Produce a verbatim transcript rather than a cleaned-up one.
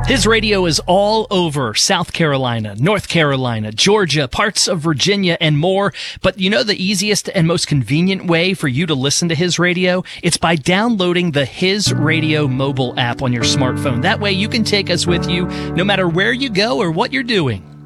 His radio is all over South Carolina, North Carolina, Georgia, parts of Virginia, and more. But you know the easiest and most convenient way for you to listen to His Radio? It's by downloading the His Radio mobile app on your smartphone. That way you can take us with you no matter where you go or what you're doing.